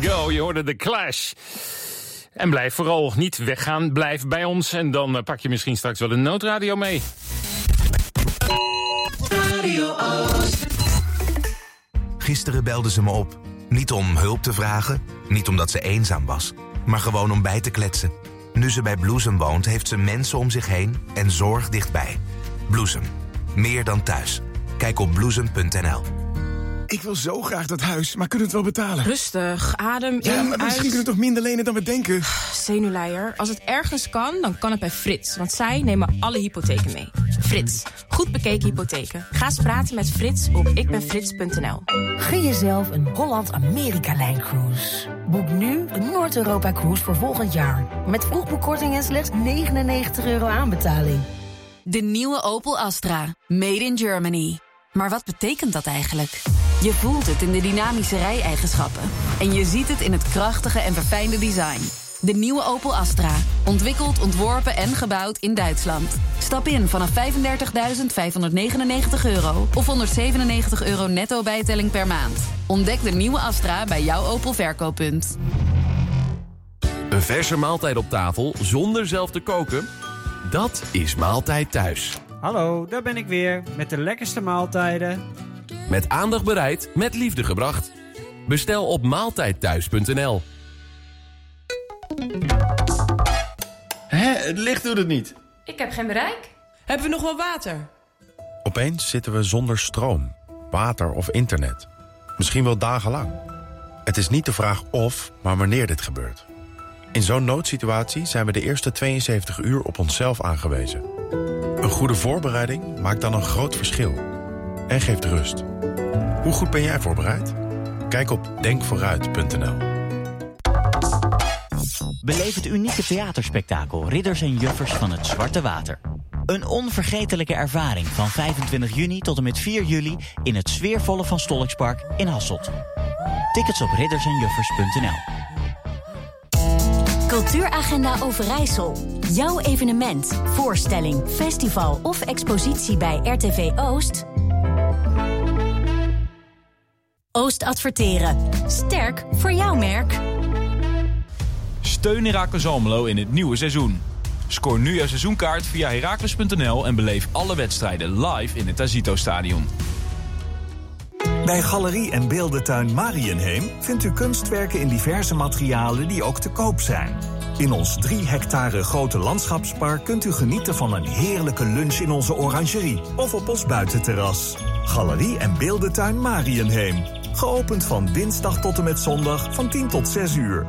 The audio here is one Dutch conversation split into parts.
Go, je hoorde de Clash. En blijf vooral niet weggaan, blijf bij ons. En dan pak je misschien straks wel een noodradio mee. Radio Oost. Gisteren belde ze me op. Niet om hulp te vragen, niet omdat ze eenzaam was, maar gewoon om bij te kletsen. Nu ze bij Bloesem woont, heeft ze mensen om zich heen en zorg dichtbij. Bloesem. Meer dan thuis. Kijk op bloesem.nl. Ik wil zo graag dat huis, maar kunnen we het wel betalen? Rustig, adem in, Ja, maar misschien kunnen we toch minder lenen dan we denken? Zenuwleier. Als het ergens kan, dan kan het bij Frits. Want zij nemen alle hypotheken mee. Frits. Goed bekeken hypotheken. Ga eens praten met Frits op ikbenfrits.nl. Gun jezelf een Holland-Amerika-lijncruise. Boek nu een Noord-Europa-cruise voor volgend jaar. Met vroegboekkorting en slechts €99 aanbetaling. De nieuwe Opel Astra. Made in Germany. Maar wat betekent dat eigenlijk? Je voelt het in de dynamische rijeigenschappen. En je ziet het in het krachtige en verfijnde design. De nieuwe Opel Astra. Ontwikkeld, ontworpen en gebouwd in Duitsland. Stap in vanaf €35.599 of €197 netto bijtelling per maand. Ontdek de nieuwe Astra bij jouw Opel verkooppunt. Een verse maaltijd op tafel zonder zelf te koken? Dat is Maaltijd Thuis. Hallo, daar ben ik weer met de lekkerste maaltijden. Met aandacht bereid, met liefde gebracht. Bestel op maaltijdthuis.nl. Het licht doet het niet. Ik heb geen bereik. Hebben we nog wel water? Opeens zitten we zonder stroom, water of internet. Misschien wel dagenlang. Het is niet de vraag of, maar wanneer dit gebeurt. In zo'n noodsituatie zijn we de eerste 72 uur op onszelf aangewezen. Een goede voorbereiding maakt dan een groot verschil. En geeft rust. Hoe goed ben jij voorbereid? Kijk op denkvooruit.nl. Beleef het unieke theaterspektakel Ridders en Juffers van het Zwarte Water. Een onvergetelijke ervaring van 25 juni tot en met 4 juli... in het sfeervolle Van Stolkspark in Hasselt. Tickets op riddersenjuffers.nl. Cultuuragenda Overijssel. Jouw evenement, voorstelling, festival of expositie bij RTV Oost? Oost Adverteren. Sterk voor jouw merk. Steun Heracles Almelo in het nieuwe seizoen. Scoor nu jouw seizoenkaart via heracles.nl en beleef alle wedstrijden live in het Azito-stadion. Bij Galerie en Beeldentuin Mariënheem vindt u kunstwerken in diverse materialen die ook te koop zijn. In ons 3 hectare grote landschapspark kunt u genieten van een heerlijke lunch in onze orangerie of op ons buitenterras. Galerie en Beeldentuin Mariënheem. Geopend van dinsdag tot en met zondag van 10 tot 6 uur.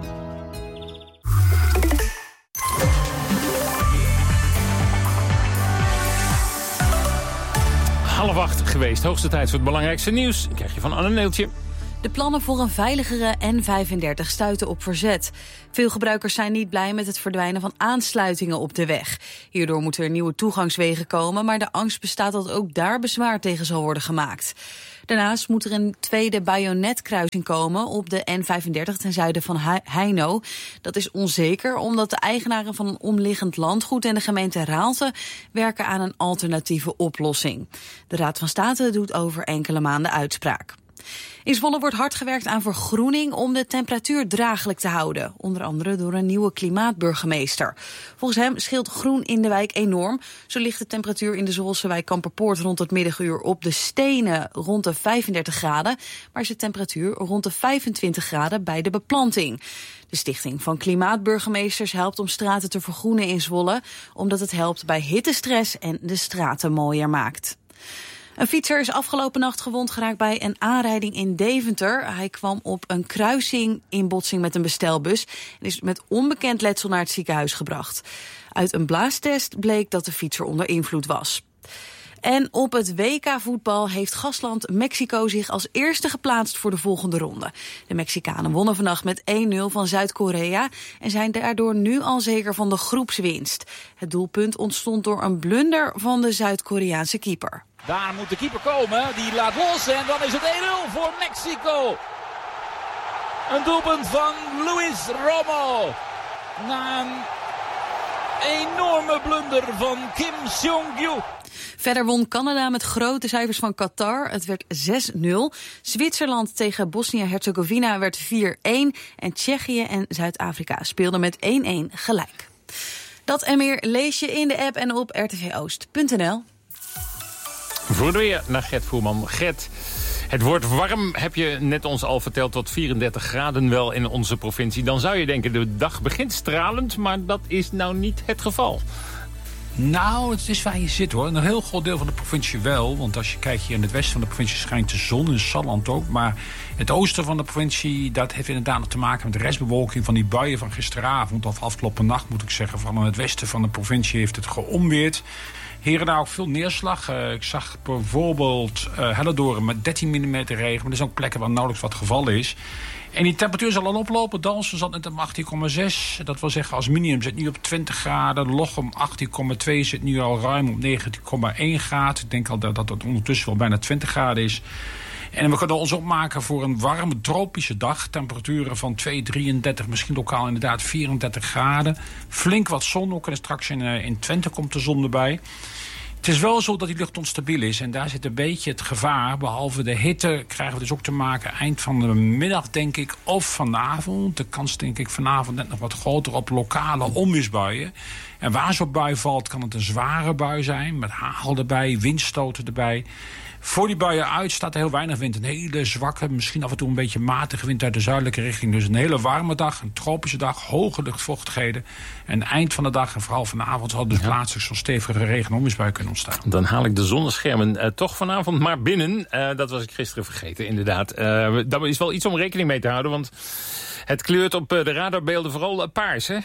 Half 8 geweest. Hoogste tijd voor het belangrijkste nieuws. Dat krijg je van Anne Neeltje. De plannen voor een veiligere N35 stuiten op verzet. Veel gebruikers zijn niet blij met het verdwijnen van aansluitingen op de weg. Hierdoor moeten er nieuwe toegangswegen komen, maar de angst bestaat dat ook daar bezwaar tegen zal worden gemaakt. Daarnaast moet er een tweede bajonetkruising komen op de N35 ten zuiden van Heino. Dat is onzeker omdat de eigenaren van een omliggend landgoed en de gemeente Raalte werken aan een alternatieve oplossing. De Raad van State doet over enkele maanden uitspraak. In Zwolle wordt hard gewerkt aan vergroening om de temperatuur draaglijk te houden. Onder andere door een nieuwe klimaatburgemeester. Volgens hem scheelt groen in de wijk enorm. Zo ligt de temperatuur in de Zwolse wijk Kamperpoort rond het middaguur op de Stenen rond de 35 graden. Maar is de temperatuur rond de 25 graden bij de beplanting. De Stichting van Klimaatburgemeesters helpt om straten te vergroenen in Zwolle, omdat het helpt bij hittestress en de straten mooier maakt. Een fietser is afgelopen nacht gewond geraakt bij een aanrijding in Deventer. Hij kwam op een kruising in botsing met een bestelbus en is met onbekend letsel naar het ziekenhuis gebracht. Uit een blaastest bleek dat de fietser onder invloed was. En op het WK-voetbal heeft gastland Mexico zich als eerste geplaatst voor de volgende ronde. De Mexicanen wonnen vannacht met 1-0 van Zuid-Korea en zijn daardoor nu al zeker van de groepswinst. Het doelpunt ontstond door een blunder van de Zuid-Koreaanse keeper. Daar moet de keeper komen, die laat los en dan is het 1-0 voor Mexico. Een doelpunt van Luis Romo. Na een enorme blunder van Kim Seong-gyu. Verder won Canada met grote cijfers van Qatar. Het werd 6-0. Zwitserland tegen Bosnië-Herzegovina werd 4-1. En Tsjechië en Zuid-Afrika speelden met 1-1 gelijk. Dat en meer lees je in de app en op rtvoost.nl. Voor de weer naar Gert Voerman. Gert, het wordt warm, heb je net ons al verteld, tot 34 graden wel in onze provincie. Dan zou je denken, de dag begint stralend, maar dat is nou niet het geval. Nou, het is waar je zit hoor. Een heel groot deel van de provincie wel. Want als je kijkt hier in het westen van de provincie schijnt de zon, in Salland ook. Maar het oosten van de provincie, dat heeft inderdaad nog te maken met de restbewolking van die buien van gisteravond. Of afgelopen nacht moet ik zeggen. Van in het westen van de provincie heeft het geonweerd. Hier en daar ook veel neerslag. Ik zag bijvoorbeeld Hellendoorn met 13 mm regen. Maar er zijn ook plekken waar nauwelijks wat gevallen is. En die temperatuur zal al oplopen. Dalfsen zat net op 18,6. Dat wil zeggen, als minimum zit nu op 20 graden. Lochem 18,2 zit nu al ruim op 19,1 graden. Ik denk al dat het ondertussen wel bijna 20 graden is. En we kunnen ons opmaken voor een warme tropische dag. Temperaturen van 33, misschien lokaal inderdaad 34 graden. Flink wat zon ook. En straks in Twente komt de zon erbij. Het is wel zo dat die lucht onstabiel is. En daar zit een beetje het gevaar. Behalve de hitte krijgen we dus ook te maken eind van de middag, denk ik. Of vanavond. De kans, denk ik, vanavond net nog wat groter op lokale onweersbuien. En waar zo'n bui valt, kan het een zware bui zijn. Met hagel erbij, windstoten erbij. Voor die buien uit staat er heel weinig wind. Een hele zwakke, misschien af en toe een beetje matige wind uit de zuidelijke richting. Dus een hele warme dag, een tropische dag, hoge luchtvochtigheden. En eind van de dag en vooral vanavond zal dus plaatselijk zo'n stevige regen- en onweersbui kunnen ontstaan. Dan haal ik de zonneschermen toch vanavond maar binnen. Dat was ik gisteren vergeten, inderdaad. Daar is wel iets om rekening mee te houden, want het kleurt op de radarbeelden vooral paars, hè?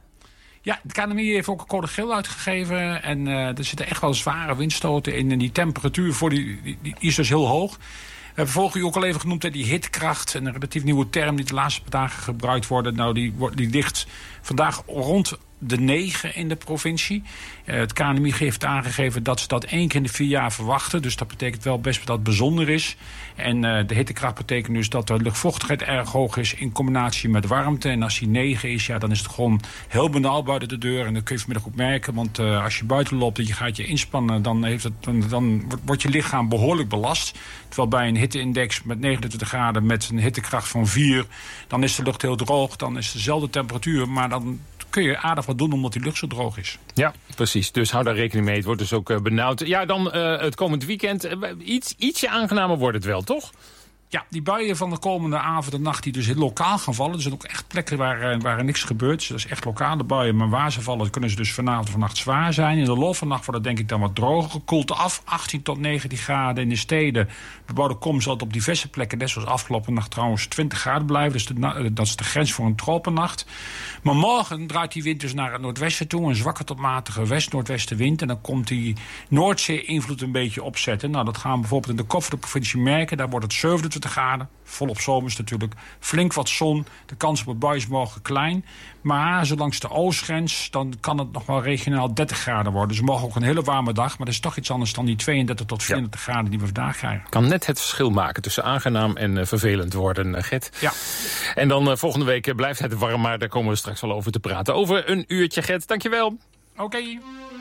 Ja, de KNMI heeft ook een code geel uitgegeven. En er zitten echt wel zware windstoten in. En die temperatuur voor die is dus heel hoog. We hebben vorige ook al even genoemd die hitkracht. Een relatief nieuwe term die de laatste paar dagen gebruikt wordt. Nou, die ligt vandaag rond de 9 in de provincie. Het KNMI heeft aangegeven dat ze dat 1 keer in de 4 jaar verwachten. Dus dat betekent wel best dat het bijzonder is. En de hittekracht betekent dus dat de luchtvochtigheid erg hoog is in combinatie met warmte. En als die 9 is, ja, dan is het gewoon heel benauwd buiten de deur. En dat kun je vanmiddag ook merken. Want als je buiten loopt en je gaat je inspannen, dan wordt je lichaam behoorlijk belast. Terwijl bij een hitteindex met 29 graden met een hittekracht van 4... dan is de lucht heel droog, dan is het dezelfde temperatuur. Maar dan kun je aardig wat doen omdat die lucht zo droog is. Ja, precies. Dus hou daar rekening mee. Het wordt dus ook benauwd. Ja, dan het komend weekend. Ietsje aangenamer wordt het wel, toch? Ja, die buien van de komende avond en nacht die dus heel lokaal gaan vallen. Er zijn ook echt plekken waar niks gebeurt. Dus dat is echt lokale buien. Maar waar ze vallen kunnen ze dus vanavond en vannacht zwaar zijn. In de loop van de nacht wordt het denk ik dan wat droger. Koelt af, 18 tot 19 graden in de steden. Bebouwde kom zal het op diverse plekken, net zoals afgelopen nacht trouwens, 20 graden blijven. Dus dat is de grens voor een tropennacht. Maar morgen draait die wind dus naar het noordwesten toe. Een zwakke tot matige west-noordwestenwind. En dan komt die Noordzee-invloed een beetje opzetten. Nou, dat gaan we bijvoorbeeld in de kop van de provincie merken. Daar wordt het 27 graden. Volop zomers natuurlijk. Flink wat zon. De kans op een bui is morgen klein. Maar zo langs de oostgrens, dan kan het nog wel regionaal 30 graden worden. Dus morgen ook een hele warme dag. Maar dat is toch iets anders dan die 32 tot 34 graden die we vandaag krijgen. Kan net het verschil maken tussen aangenaam en vervelend worden, Gert. Ja. En dan volgende week blijft het warm, maar daar komen we straks wel over te praten. Over een uurtje, Gert. Dankjewel. Oké.